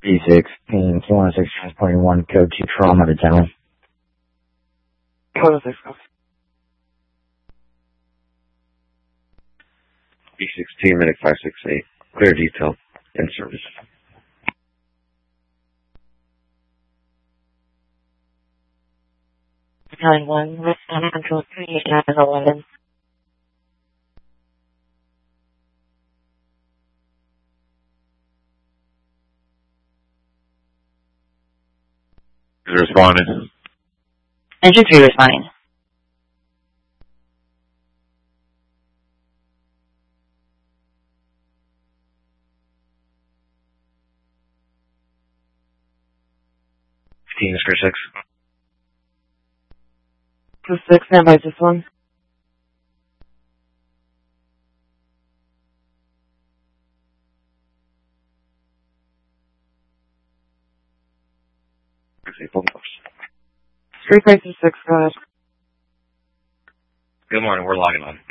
B16, Q16 transporting code 2 trauma to general. Code 6. B16, medic 568. Clear detail. In service. 9-1, respond control 38911. Is responding. Engine 3 responding. Square 6. Crew 6, stand by this one. Street Racer 6, go ahead. Good morning, we're logging on.